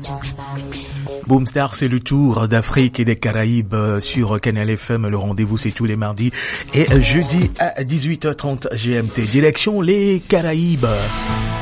Boomstar, c'est le tour d'Afrique et des Caraïbes sur Canal FM. Le rendez-vous, c'est tous les mardis et jeudi à 18h30 GMT. Direction les Caraïbes.